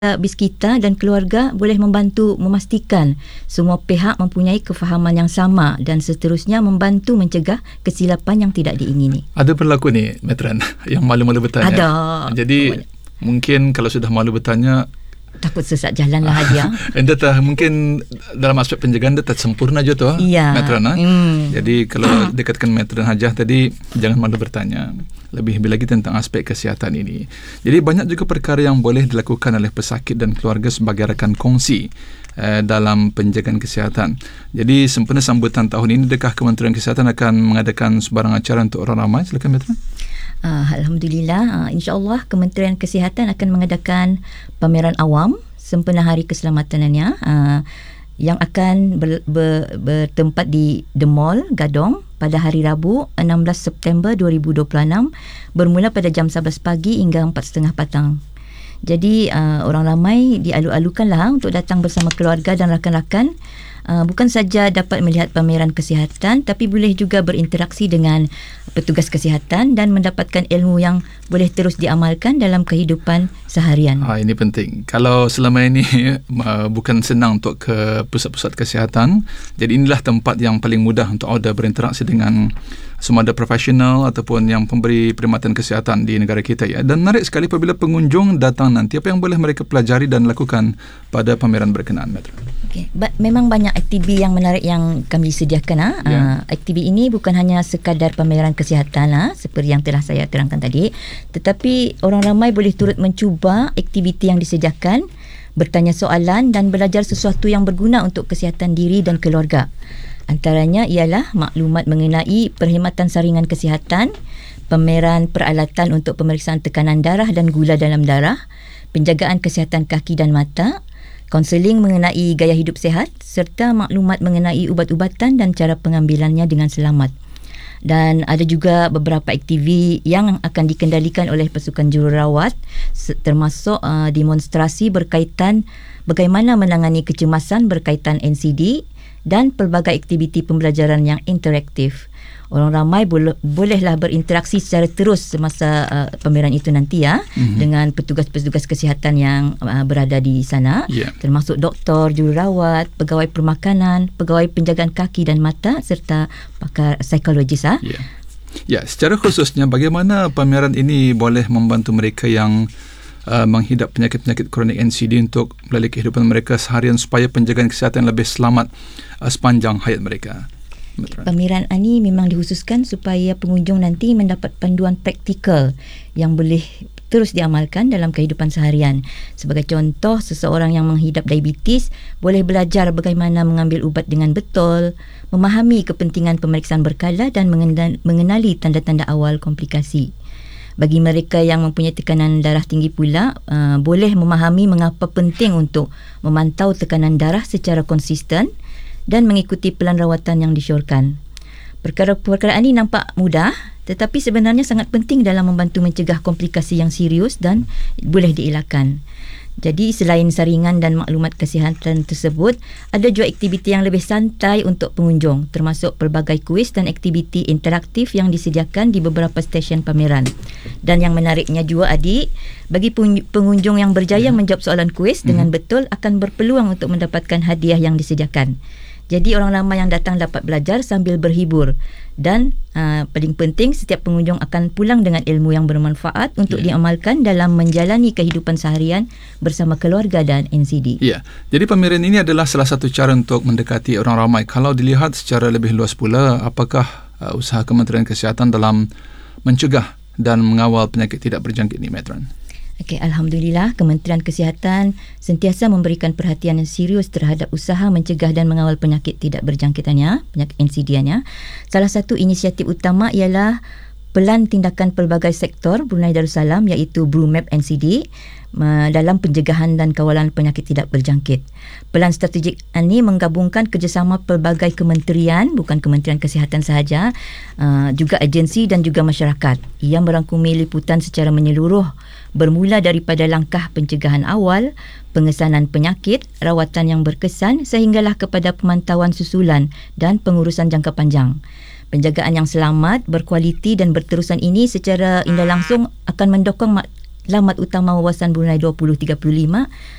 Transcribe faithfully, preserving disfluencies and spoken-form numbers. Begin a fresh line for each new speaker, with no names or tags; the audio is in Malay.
bis kita dan keluarga boleh membantu memastikan semua pihak mempunyai kefahaman yang sama dan seterusnya membantu mencegah kesilapan yang tidak diingini.
Ada berlaku ni, Matron, yang malu-malu bertanya?
Ada.
Jadi, oh, mungkin kalau sudah malu bertanya,
takut sesat jalan lah dia.
Anda tak mungkin dalam aspek penjagaan dia tak sempurna je tu,
ya.
Matron.
Hmm.
Jadi kalau dekatkan Matron Hajah tadi, jangan malu bertanya. Lebih-lebih lagi tentang aspek kesihatan ini. Jadi banyak juga perkara yang boleh dilakukan oleh pesakit dan keluarga sebagai rakan kongsi eh, dalam penjagaan kesihatan. Jadi sempena sambutan tahun ini, adakah Kementerian Kesihatan akan mengadakan sebarang acara untuk orang ramai? Silakan, Matron.
Uh, Alhamdulillah, uh, insyaAllah Kementerian Kesihatan akan mengadakan pameran awam sempena Hari Keselamatannya uh, yang akan ber, ber, bertempat di The Mall, Gadong pada hari Rabu enam belas September dua ribu dua puluh enam bermula pada jam sebelas pagi hingga empat tiga puluh petang. Jadi uh, orang ramai dialu-alukanlah untuk datang bersama keluarga dan rakan-rakan. Uh, bukan saja dapat melihat pameran kesihatan tapi boleh juga berinteraksi dengan petugas kesihatan dan mendapatkan ilmu yang boleh terus diamalkan dalam kehidupan seharian.
Ha, ini penting. Kalau selama ini uh, bukan senang untuk ke pusat-pusat kesihatan, jadi inilah tempat yang paling mudah untuk anda berinteraksi dengan semua ada profesional ataupun yang pemberi perkhidmatan kesihatan di negara kita, ya. Dan menarik sekali apabila pengunjung datang nanti, apa yang boleh mereka pelajari dan lakukan pada pameran berkenaan, Matron?
Okay. Ba- memang banyak aktiviti yang menarik yang kami sediakan. Ha? Yeah. Uh, aktiviti ini bukan hanya sekadar pameran kesihatan, ha? seperti yang telah saya terangkan tadi, tetapi orang ramai boleh turut mencuba aktiviti yang disediakan, bertanya soalan dan belajar sesuatu yang berguna untuk kesihatan diri dan keluarga. Antaranya ialah maklumat mengenai perkhidmatan saringan kesihatan, pameran peralatan untuk pemeriksaan tekanan darah dan gula dalam darah, penjagaan kesihatan kaki dan mata, kaunseling mengenai gaya hidup sihat, serta maklumat mengenai ubat-ubatan dan cara pengambilannya dengan selamat. Dan ada juga beberapa aktiviti yang akan dikendalikan oleh pasukan jururawat, termasuk uh, demonstrasi berkaitan bagaimana menangani kecemasan berkaitan N C D dan pelbagai aktiviti pembelajaran yang interaktif. Orang ramai boleh, bolehlah berinteraksi secara terus semasa uh, pameran itu nanti, ya, mm-hmm. dengan petugas-petugas kesihatan yang uh, berada di sana, yeah. termasuk doktor, jururawat, pegawai permakanan, pegawai penjagaan kaki dan mata serta pakar psikologis. Ha?
Ya, yeah. Secara khususnya bagaimana pameran ini boleh membantu mereka yang Uh, menghidap penyakit-penyakit kronik N C D untuk melalui kehidupan mereka seharian supaya penjagaan kesihatan lebih selamat uh, sepanjang hayat mereka?
Pameran ini memang dikhususkan supaya pengunjung nanti mendapat panduan praktikal yang boleh terus diamalkan dalam kehidupan seharian. Sebagai contoh, seseorang yang menghidap diabetes boleh belajar bagaimana mengambil ubat dengan betul, memahami kepentingan pemeriksaan berkala dan mengenali tanda-tanda awal komplikasi. Bagi mereka yang mempunyai tekanan darah tinggi pula, uh, boleh memahami mengapa penting untuk memantau tekanan darah secara konsisten dan mengikuti pelan rawatan yang disyorkan. Perkara-perkara ini nampak mudah, tetapi sebenarnya sangat penting dalam membantu mencegah komplikasi yang serius dan boleh dielakkan. Jadi selain saringan dan maklumat kesihatan tersebut, ada juga aktiviti yang lebih santai untuk pengunjung, termasuk pelbagai kuis dan aktiviti interaktif yang disediakan di beberapa stesen pameran. Dan yang menariknya juga, adik, bagi pengunjung yang berjaya menjawab soalan kuis dengan betul akan berpeluang untuk mendapatkan hadiah yang disediakan. Jadi orang ramai yang datang dapat belajar sambil berhibur. Dan uh, paling penting, setiap pengunjung akan pulang dengan ilmu yang bermanfaat untuk yeah. diamalkan dalam menjalani kehidupan seharian bersama keluarga dan N C D.
Ya, yeah. Jadi pameran ini adalah salah satu cara untuk mendekati orang ramai. Kalau dilihat secara lebih luas pula, apakah uh, usaha Kementerian Kesihatan dalam mencegah dan mengawal penyakit tidak berjangkit ini, Matron?
Okay, Alhamdulillah, Kementerian Kesihatan sentiasa memberikan perhatian yang serius terhadap usaha mencegah dan mengawal penyakit tidak berjangkitannya, penyakit N C D-nya. Salah satu inisiatif utama ialah Pelan Tindakan Pelbagai Sektor Brunei Darussalam, iaitu BRUMAP N C D, dalam pencegahan dan kawalan penyakit tidak berjangkit. Pelan strategik ini menggabungkan kerjasama pelbagai kementerian, bukan Kementerian Kesihatan sahaja, juga agensi dan juga masyarakat. Ia merangkumi liputan secara menyeluruh, bermula daripada langkah pencegahan awal, pengesanan penyakit, rawatan yang berkesan sehinggalah kepada pemantauan susulan dan pengurusan jangka panjang. Penjagaan yang selamat, berkualiti dan berterusan ini secara indah langsung akan mendokong lamat utama wawasan Brunei dua ribu tiga puluh lima